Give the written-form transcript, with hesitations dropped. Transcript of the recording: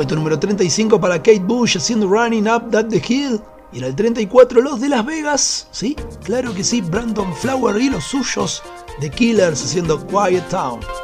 Puesto número 35 para Kate Bush haciendo Running Up That the Hill. Y en el 34 los de Las Vegas, ¿sí? Claro que sí, Brandon Flower y los suyos, The Killers haciendo Quiet Town.